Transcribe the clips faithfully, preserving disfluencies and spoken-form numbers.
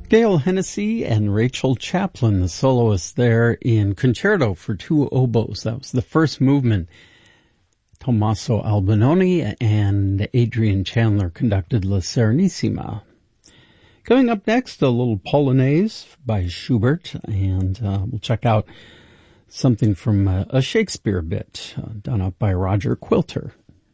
Gail Hennessy and Rachel Chaplin, the soloists there in Concerto for Two Oboes. That was the first movement. Tommaso Albinoni and Adrian Chandler conducted La Serenissima. Coming up next, a little Polonaise by Schubert, and uh, we'll check out something from uh, a Shakespeare bit uh, done up by Roger Quilter.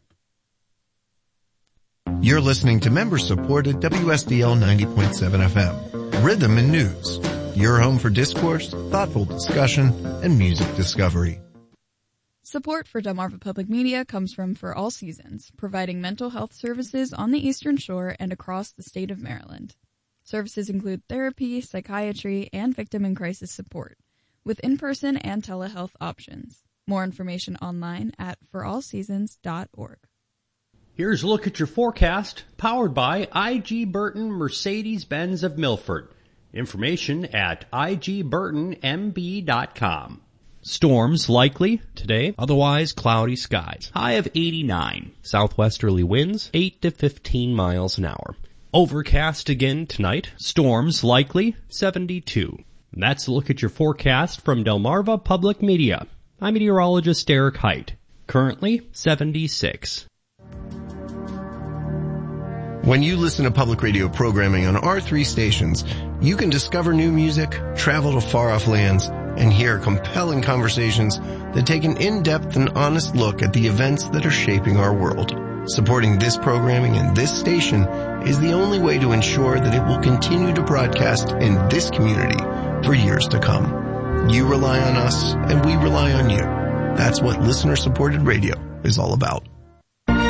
You're listening to member-supported W S D L ninety point seven F M, Rhythm and News, your home for discourse, thoughtful discussion, and music discovery. Support for Delmarva Public Media comes from For All Seasons, providing mental health services on the Eastern Shore and across the state of Maryland. Services include therapy, psychiatry, and victim and crisis support, with in-person and telehealth options. More information online at for all seasons dot org. Here's a look at your forecast, powered by I G Burton Mercedes-Benz of Milford. Information at I G burton M B dot com. Storms likely today, otherwise cloudy skies. High of eighty-nine. Southwesterly winds, eight to fifteen miles an hour. Overcast again tonight. Storms likely, seventy-two. And that's a look at your forecast from Delmarva Public Media. I'm meteorologist Derek Height. Currently, seventy-six. When you listen to public radio programming on our three stations, you can discover new music, travel to far-off lands, and hear compelling conversations that take an in-depth and honest look at the events that are shaping our world. Supporting this programming and this station is the only way to ensure that it will continue to broadcast in this community for years to come. You rely on us, and we rely on you. That's what listener-supported radio is all about.